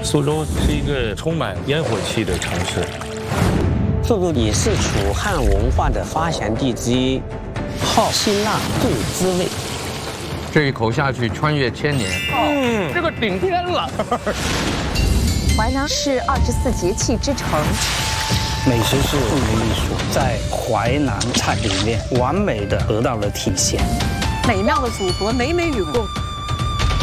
苏州是一个充满烟火气的城市。 苏州也是楚汉文化的发祥地之一，好辛辣重滋味。 这一口下去，穿越千年。 这个顶天了。 淮南是24节气之城。 美食是著名艺术，在淮南菜里面完美的得到了体现。 美妙的组合，美美与共。